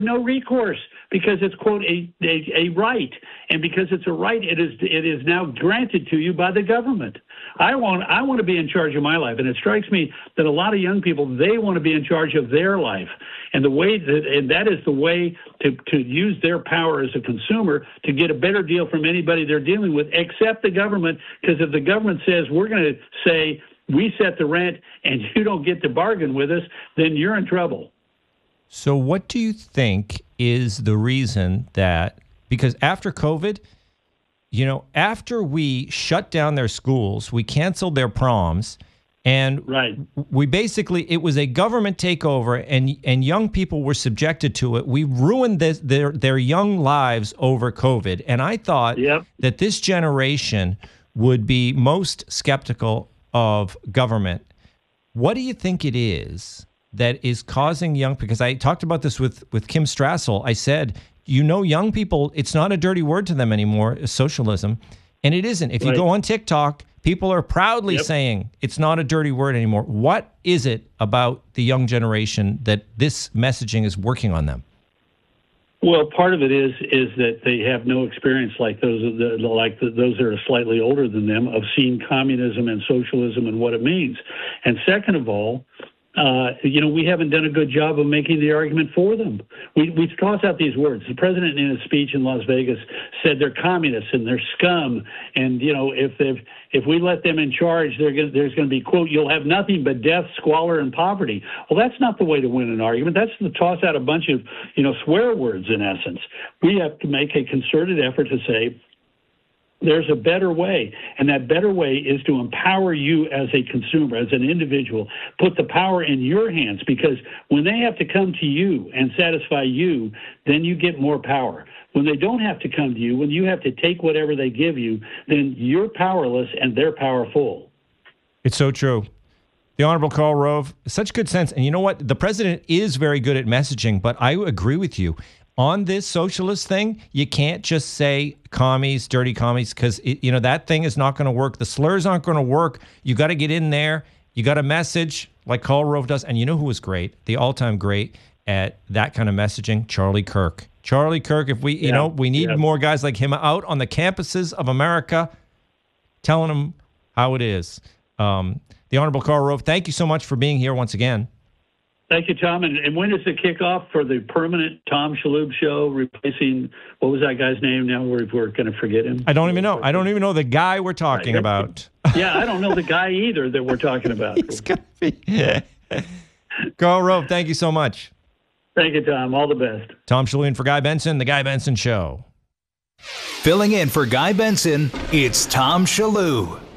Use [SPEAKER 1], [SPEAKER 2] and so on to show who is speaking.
[SPEAKER 1] no recourse because it's, quote, a right. And because it's a right, it is now granted to you by the government. I want to be in charge of my life. And it strikes me that a lot of young people, they want to be in charge of their life. And that is the way to use their power as a consumer to get a better deal from anybody they're dealing with, except the government. Because if the government says, we're going to say, we set the rent and you don't get to bargain with us, then you're in trouble.
[SPEAKER 2] So what do you think is the reason that, because after COVID, after we shut down their schools, we canceled their proms, and we basically, it was a government takeover, and young people were subjected to it. We ruined their young lives over COVID. And I thought that this generation would be most skeptical of government. What do you think it is that is causing because I talked about this with Kim Strassel. I said, young people, it's not a dirty word to them anymore, socialism. And it isn't. If you go on TikTok, people are proudly saying it's not a dirty word anymore. What is it about the young generation that this messaging is working on them?
[SPEAKER 1] Well, part of it is that they have no experience like those that are slightly older than them of seeing communism and socialism and what it means. And second of all, we haven't done a good job of making the argument for them. We toss out these words. The president, in his speech in Las Vegas, said they're communists and they're scum. And if we let them in charge, there's going to be, quote, you'll have nothing but death, squalor, and poverty. Well, that's not the way to win an argument. That's to toss out a bunch of swear words. In essence, we have to make a concerted effort to say, there's a better way, and that better way is to empower you as a consumer, as an individual. Put the power in your hands, because when they have to come to you and satisfy you, then you get more power. When they don't have to come to you, when you have to take whatever they give you, then you're powerless and they're powerful.
[SPEAKER 2] It's so true. The Honorable Karl Rove, such good sense. And you know what? The president is very good at messaging, but I agree with you. On this socialist thing, you can't just say commies, dirty commies, because that thing is not going to work. The slurs aren't going to work. You got to get in there. You got a message like Karl Rove does. And you know who was great? The all-time great at that kind of messaging? Charlie Kirk. Charlie Kirk, if we need more guys like him out on the campuses of America telling them how it is. The Honorable Karl Rove, thank you so much for being here once again.
[SPEAKER 1] Thank you, Tom. And when is the kickoff for the permanent Tom Shalhoub show replacing, what was that guy's name now? We're going to forget him.
[SPEAKER 2] I don't even know. I don't even know the guy we're talking about.
[SPEAKER 1] Yeah, I don't know the guy either that we're talking about.
[SPEAKER 2] It's going to be. Karl Rove, thank you so much.
[SPEAKER 1] Thank you, Tom. All the best.
[SPEAKER 2] Tom Shalhoub for Guy Benson, The Guy Benson Show.
[SPEAKER 3] Filling in for Guy Benson, it's Tom Shalhoub.